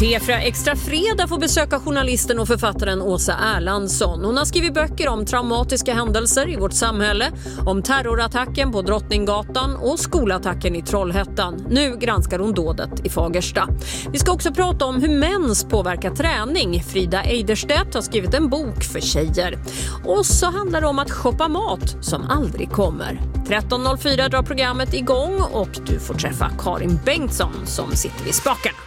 P4 Extra fredag får besöka journalisten och författaren Åsa Erlandsson. Hon har skrivit böcker om traumatiska händelser i vårt samhälle, om terrorattacken på Drottninggatan och skolattacken i Trollhättan. Nu granskar hon dådet i Fagersta. Vi ska också prata om hur mens påverkar träning. Frida Eiderstedt har skrivit en bok för tjejer. Och så handlar det om att shoppa mat som aldrig kommer. 13.04 drar programmet igång och du får träffa Karin Bengtsson som sitter vid spakarna.